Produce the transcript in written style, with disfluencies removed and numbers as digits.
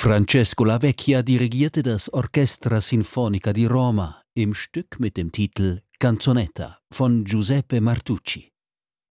Francesco Lavecchia dirigierte das Orchestra Sinfonica di Roma im Stück mit dem Titel Canzonetta von Giuseppe Martucci.